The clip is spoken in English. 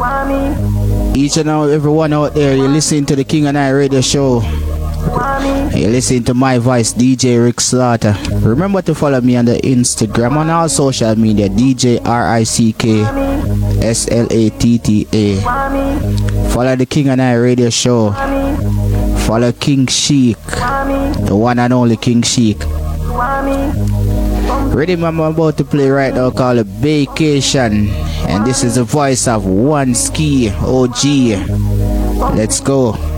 Each and everyone out there, you listen to the King and I radio show. You listen to my voice, DJ Rick Slaughter. Remember to follow me on the Instagram and all social media, DJ RICKSLATTA. Follow the King and I radio show. Follow King Sheik, the one and only King Sheik. Rhythm I'm about to play right now called Vacation, and this is the voice of One Ski OG. Let's go.